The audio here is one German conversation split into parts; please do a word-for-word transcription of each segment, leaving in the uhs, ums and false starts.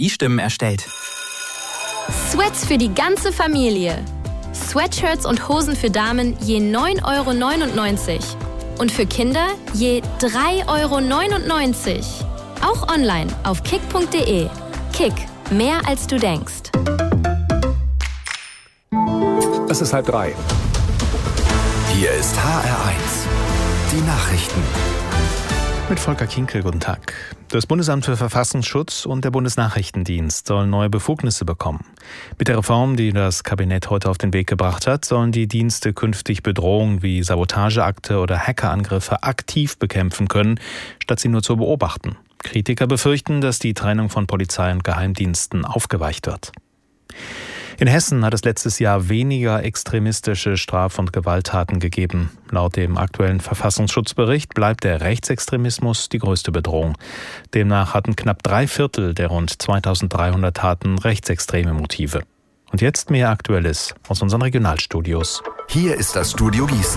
I-Stimmen erstellt. Sweats für die ganze Familie. Sweatshirts und Hosen für Damen je neun Euro neunundneunzig. Und für Kinder je drei Euro neunundneunzig. Auch online auf kick punkt de. Kick, mehr als du denkst. Es ist halb drei. Hier ist H R eins. Die Nachrichten. Mit Volker Kinkel, guten Tag. Das Bundesamt für Verfassungsschutz und der Bundesnachrichtendienst sollen neue Befugnisse bekommen. Mit der Reform, die das Kabinett heute auf den Weg gebracht hat, sollen die Dienste künftig Bedrohungen wie Sabotageakte oder Hackerangriffe aktiv bekämpfen können, statt sie nur zu beobachten. Kritiker befürchten, dass die Trennung von Polizei und Geheimdiensten aufgeweicht wird. In Hessen hat es letztes Jahr weniger extremistische Straf- und Gewalttaten gegeben. Laut dem aktuellen Verfassungsschutzbericht bleibt der Rechtsextremismus die größte Bedrohung. Demnach hatten knapp drei Viertel der rund zweitausenddreihundert Taten rechtsextreme Motive. Und jetzt mehr Aktuelles aus unseren Regionalstudios. Hier ist das Studio Gießen.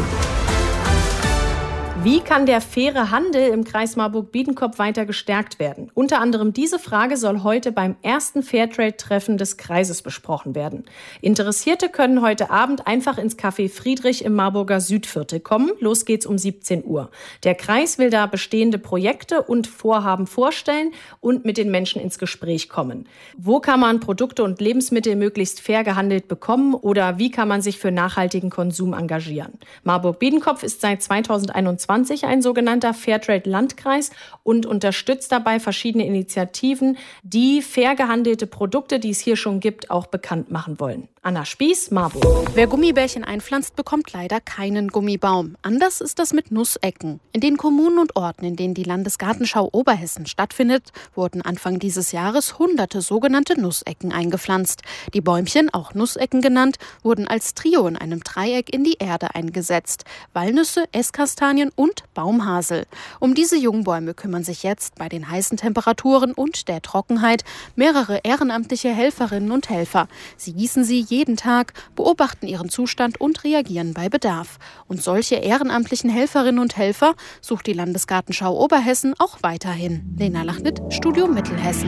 Wie kann der faire Handel im Kreis Marburg-Biedenkopf weiter gestärkt werden? Unter anderem diese Frage soll heute beim ersten Fairtrade-Treffen des Kreises besprochen werden. Interessierte können heute Abend einfach ins Café Friedrich im Marburger Südviertel kommen. Los geht's um siebzehn Uhr. Der Kreis will da bestehende Projekte und Vorhaben vorstellen und mit den Menschen ins Gespräch kommen. Wo kann man Produkte und Lebensmittel möglichst fair gehandelt bekommen oder wie kann man sich für nachhaltigen Konsum engagieren? Marburg-Biedenkopf ist seit zweitausendeinundzwanzig ein sogenannter Fairtrade-Landkreis und unterstützt dabei verschiedene Initiativen, die fair gehandelte Produkte, die es hier schon gibt, auch bekannt machen wollen. Anna Spieß, Marburg. Wer Gummibärchen einpflanzt, bekommt leider keinen Gummibaum. Anders ist das mit Nussecken. In den Kommunen und Orten, in denen die Landesgartenschau Oberhessen stattfindet, wurden Anfang dieses Jahres hunderte sogenannte Nussecken eingepflanzt. Die Bäumchen, auch Nussecken genannt, wurden als Trio in einem Dreieck in die Erde eingesetzt. Walnüsse, Esskastanien und Baumhasel. Um diese Jungbäume kümmern sich jetzt bei den heißen Temperaturen und der Trockenheit mehrere ehrenamtliche Helferinnen und Helfer. Sie gießen sie jeden Tag, beobachten ihren Zustand und reagieren bei Bedarf. Und solche ehrenamtlichen Helferinnen und Helfer sucht die Landesgartenschau Oberhessen auch weiterhin. Lena Lachnit, Studio Mittelhessen.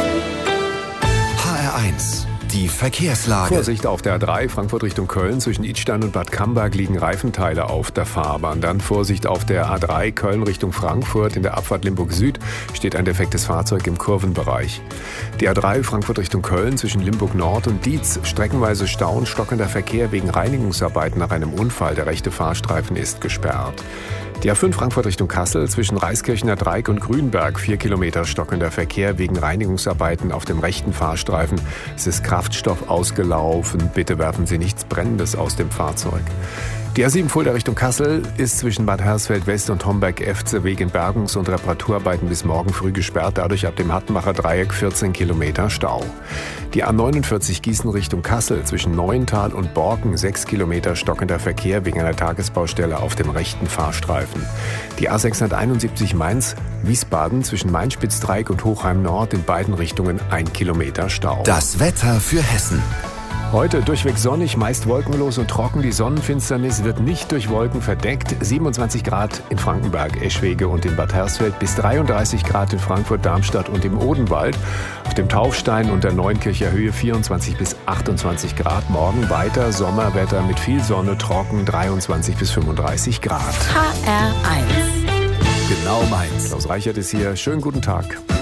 H R eins. Die Verkehrslage. Vorsicht auf der A drei Frankfurt Richtung Köln. Zwischen Idstein und Bad Camberg liegen Reifenteile auf der Fahrbahn. Dann Vorsicht auf der A drei Köln Richtung Frankfurt. In der Abfahrt Limburg Süd steht ein defektes Fahrzeug im Kurvenbereich. Die A drei Frankfurt Richtung Köln zwischen Limburg Nord und Dietz. Streckenweise Stau und stockender Verkehr wegen Reinigungsarbeiten nach einem Unfall. Der rechte Fahrstreifen ist gesperrt. Die A fünf Frankfurt Richtung Kassel zwischen Reiskirchener Dreieck und Grünberg. Vier Kilometer stockender Verkehr wegen Reinigungsarbeiten auf dem rechten Fahrstreifen. Es ist Kraftstoff ausgelaufen. Bitte werfen Sie nichts Brennendes aus dem Fahrzeug. Die A sieben Fulda Richtung Kassel ist zwischen Bad Hersfeld West und Homberg-Efze wegen Bergungs- und Reparaturarbeiten bis morgen früh gesperrt. Dadurch ab dem Hattenbacher Dreieck vierzehn Kilometer Stau. Die A neunundvierzig Gießen Richtung Kassel zwischen Neuental und Borken sechs Kilometer stockender Verkehr wegen einer Tagesbaustelle auf dem rechten Fahrstreifen. Die A sechshunderteinundsiebzig Mainz Wiesbaden zwischen Mainspitz-Dreieck und Hochheim Nord in beiden Richtungen ein Kilometer Stau. Das Wetter für Hessen. Heute durchweg sonnig, meist wolkenlos und trocken. Die Sonnenfinsternis wird nicht durch Wolken verdeckt. siebenundzwanzig Grad in Frankenberg, Eschwege und in Bad Hersfeld bis dreiunddreißig Grad in Frankfurt, Darmstadt und im Odenwald. Auf dem Taufstein und der Neuenkircher Höhe vierundzwanzig bis achtundzwanzig Grad. Morgen weiter Sommerwetter mit viel Sonne, trocken dreiundzwanzig bis fünfunddreißig Grad. H R eins. Genau meins. Klaus Reichert ist hier. Schönen guten Tag.